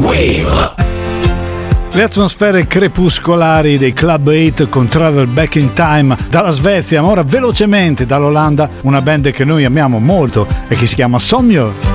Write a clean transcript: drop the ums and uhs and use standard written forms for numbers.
Wave. Le atmosfere crepuscolari dei Club 8 con Travel Back in Time dalla Svezia, ma ora velocemente dall'Olanda, una band che noi amiamo molto e che si chiama Somjör.